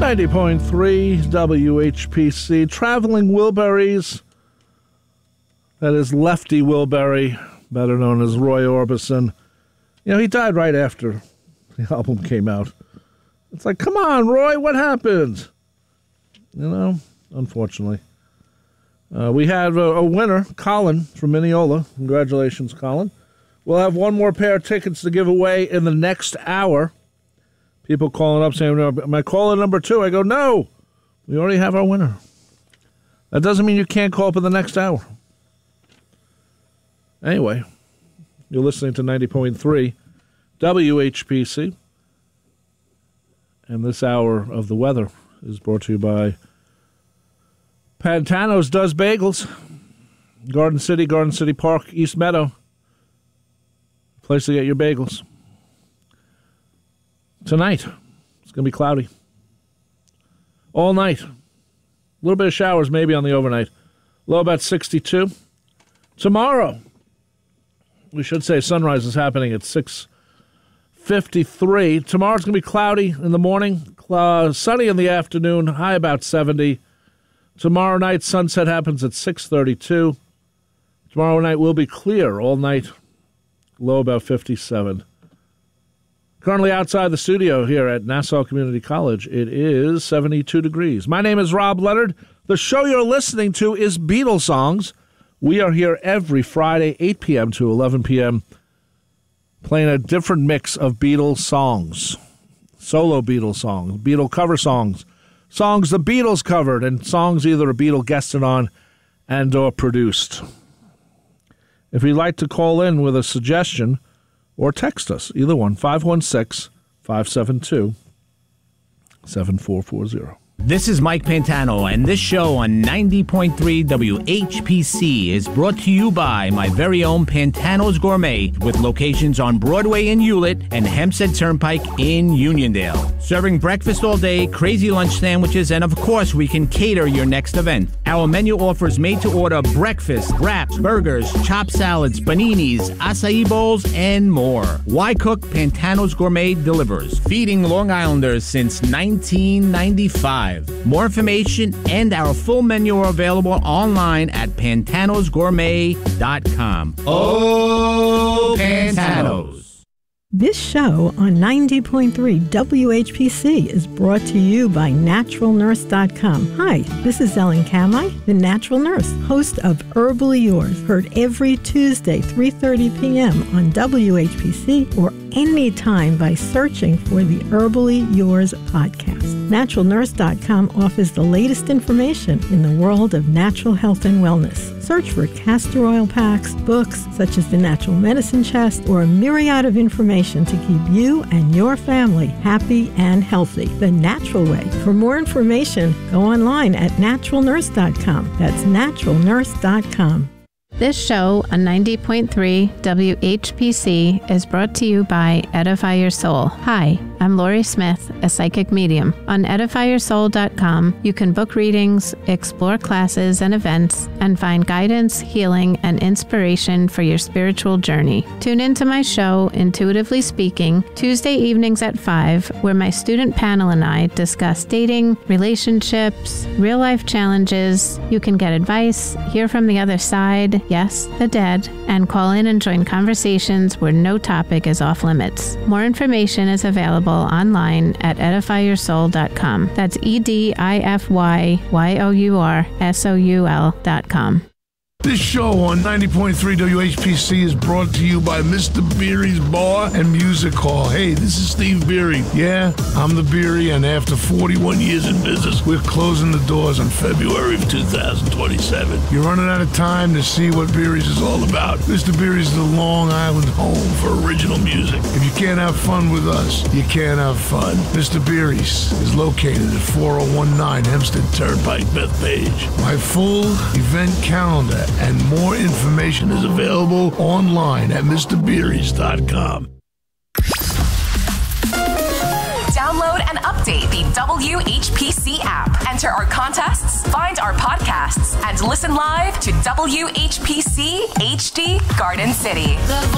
90.3 WHPC. Traveling Wilburys. That is Lefty Wilbury, better known as Roy Orbison. You know, he died right after the album came out. It's like, come on, Roy, what happened? You know, unfortunately. We have a winner, Colin from Mineola. Congratulations, Colin. We'll have one more pair of tickets to give away in the next hour. People calling up saying, am I calling number 2? I go, no, we already have our winner. That doesn't mean you can't call up in the next hour. Anyway, you're listening to 90.3 WHPC. And this hour of the weather is brought to you by Pantano's Does Bagels. Garden City Park, East Meadow. Place to get your bagels. Tonight, it's going to be cloudy. All night. A little bit of showers maybe on the overnight. Low about 62. Tomorrow, we should say sunrise is happening at 6:53. Tomorrow's going to be cloudy in the morning, sunny in the afternoon, high about 70. Tomorrow night, sunset happens at 6:32. Tomorrow night will be clear all night, low about 57. Currently outside the studio here at Nassau Community College, it is 72 degrees. My name is Rob Leonard. The show you're listening to is Beatles Songs. We are here every Friday, 8 p.m. to 11 p.m., playing a different mix of Beatles songs, solo Beatles songs, Beatle cover songs, songs the Beatles covered, and songs either a Beatle guested on and or produced. If you'd like to call in with a suggestion, or text us, either one, 516-572-7440. This is Mike Pantano, and this show on 90.3 WHPC is brought to you by my very own Pantano's Gourmet, with locations on Broadway in Hewlett and Hempstead Turnpike in Uniondale. Serving breakfast all day, crazy lunch sandwiches, and of course, we can cater your next event. Our menu offers made-to-order breakfast, wraps, burgers, chopped salads, paninis, acai bowls, and more. Why cook? Pantano's Gourmet delivers, feeding Long Islanders since 1995. More information and our full menu are available online at pantanosgourmet.com. Oh, Pantanos. This show on 90.3 WHPC is brought to you by naturalnurse.com. Hi, this is Ellen Kamai, the Natural Nurse, host of Herbally Yours, heard every Tuesday, 3:30 p.m. on WHPC or anytime by searching for the Herbally Yours podcast. Naturalnurse.com offers the latest information in the world of natural health and wellness. Search for castor oil packs, books such as the Natural Medicine Chest, or a myriad of information to keep you and your family happy and healthy. The natural way. For more information, go online at naturalnurse.com. That's naturalnurse.com. This show on 90.3 WHPC is brought to you by Edify Your Soul. Hi, I'm Lori Smith, a psychic medium. On edifyyoursoul.com, you can book readings, explore classes and events, and find guidance, healing, and inspiration for your spiritual journey. Tune into my show, Intuitively Speaking, Tuesday evenings at 5, where my student panel and I discuss dating, relationships, real-life challenges. You can get advice, hear from the other side, yes, the dead, and call in and join conversations where no topic is off limits. More information is available online at edifyyoursoul.com. That's edifyyoursoul.com. This show on 90.3 WHPC is brought to you by Mr. Beery's Bar and Music Hall. Hey, this is Steve Beery. Yeah, I'm the Beery, and after 41 years in business, we're closing the doors on February of 2027. You're running out of time to see what Beery's is all about. Mr. Beery's is the Long Island home for original music. If you can't have fun with us, you can't have fun. Mr. Beery's is located at 4019 Hempstead Turnpike, Bethpage. My full event calendar and more information is available online at MrBeery's.com. Download and update the WHPC app. Enter our contests, find our podcasts, and listen live to WHPC HD Garden City.